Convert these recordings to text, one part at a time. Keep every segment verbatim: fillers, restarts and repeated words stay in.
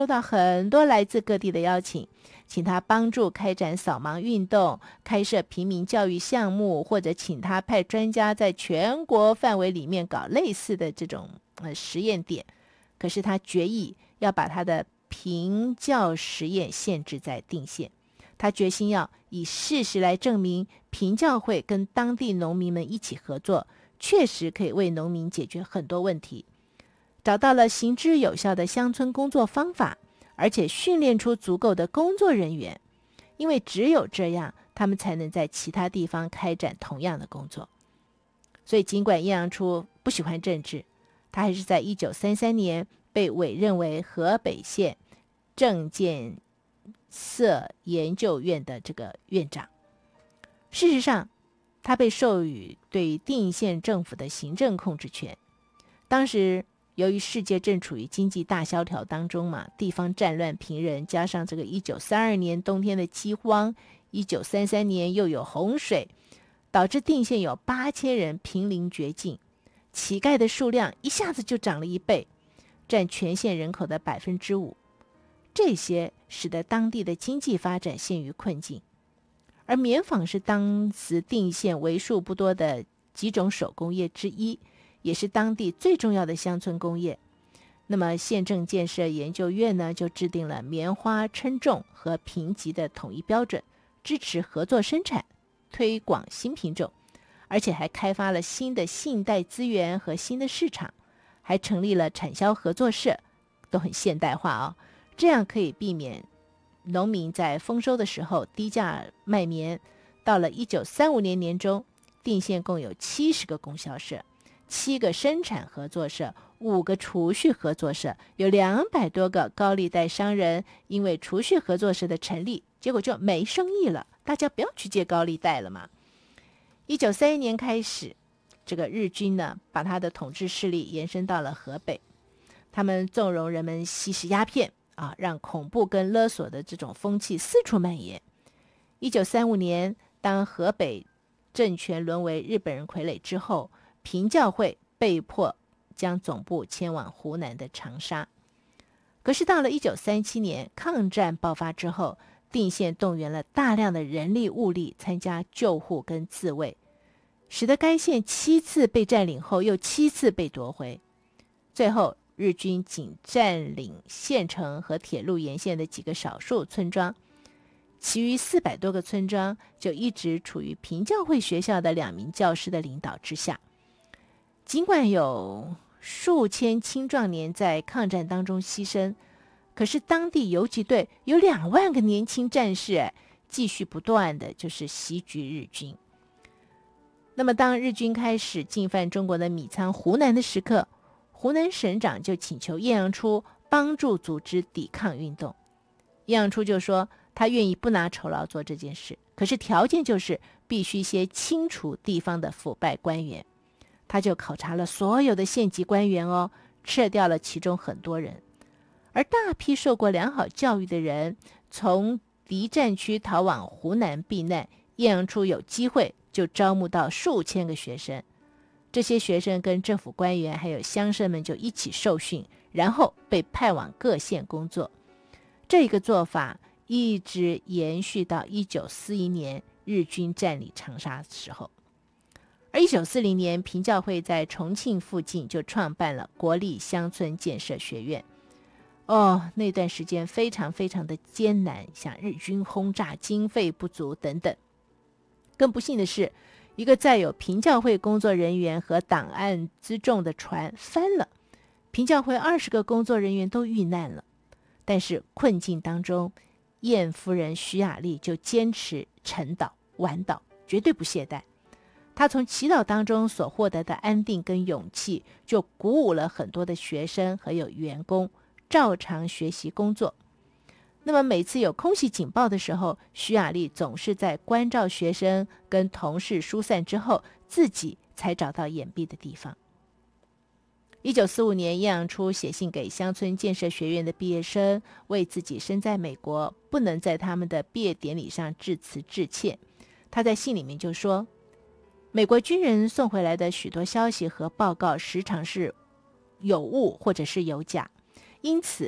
收到很多来自各地的邀请，请他帮助开展扫盲运动，开设平民教育项目，或者请他派专家在全国范围里面搞类似的这种呃实验点。可是他决议要把他的平教实验限制在定县，他决心要以事实来证明平教会跟当地农民们一起合作，确实可以为农民解决很多问题，找到了行之有效的乡村工作方法，而且训练出足够的工作人员，因为只有这样，他们才能在其他地方开展同样的工作。所以尽管叶阳初不喜欢政治，他还是在一九三三年被委任为河北县政建社研究院的这个院长。事实上，他被授予对定县政府的行政控制权。当时由于世界正处于经济大萧条当中嘛，地方战乱频仍，加上这个一九三二年冬天的饥荒，一九三三年又有洪水，导致定县有八千人濒临绝境，乞丐的数量一下子就涨了一倍，占全县人口的百分之五。这些使得当地的经济发展陷于困境。而棉纺是当时定县为数不多的几种手工业之一，也是当地最重要的乡村工业。那么县政建设研究院呢，就制定了棉花称重和评级的统一标准，支持合作生产，推广新品种，而且还开发了新的信贷资源和新的市场，还成立了产销合作社，都很现代化哦。这样可以避免农民在丰收的时候低价卖棉。到了一九三五年年中，定县共有七十个供销社，七个生产合作社，五个储蓄合作社，有两百多个高利贷商人。因为储蓄合作社的成立，结果就没生意了，大家不要去借高利贷了嘛。一九三一年开始，这个日军呢，把他的统治势力延伸到了河北，他们纵容人们吸食鸦片啊，让恐怖跟勒索的这种风气四处蔓延。一九三五年，当河北政权沦为日本人傀儡之后，平教会被迫将总部迁往湖南的长沙。可是到了一九三七年，抗战爆发之后，定县动员了大量的人力物力参加救护跟自卫，使得该县七次被占领后又七次被夺回。最后日军仅占领县城和铁路沿线的几个少数村庄，其余四百多个村庄就一直处于平教会学校的两名教师的领导之下。尽管有数千青壮年在抗战当中牺牲，可是当地游击队有两万个年轻战士，继续不断的就是袭击日军。那么当日军开始进犯中国的米仓湖南的时刻，湖南省长就请求叶阳初帮助组织抵抗运动。叶阳初就说他愿意不拿酬劳做这件事，可是条件就是必须先清除地方的腐败官员。他就考察了所有的县级官员哦，撤掉了其中很多人，而大批受过良好教育的人从敌占区逃往湖南避难。叶阳初有机会就招募到数千个学生，这些学生跟政府官员还有乡绅们就一起受训，然后被派往各县工作。这个做法一直延续到一九四一年日军占领长沙的时候。而一九四零年，平教会在重庆附近就创办了国立乡村建设学院。哦，那段时间非常非常的艰难，像日军轰炸、经费不足等等。更不幸的是，一个载有平教会工作人员和档案辎重的船翻了，平教会二十个工作人员都遇难了。但是困境当中，燕夫人徐雅丽就坚持晨祷、晚祷，绝对不懈怠。他从祈祷当中所获得的安定跟勇气，就鼓舞了很多的学生和有员工照常学习工作。那么每次有空袭警报的时候，徐雅丽总是在关照学生跟同事疏散之后，自己才找到掩蔽的地方。一九四五年，叶阳初写信给乡村建设学院的毕业生，为自己身在美国不能在他们的毕业典礼上致辞致歉。他在信里面就说，美国军人送回来的许多消息和报告时常是有误或者是有假，因此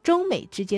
中美之间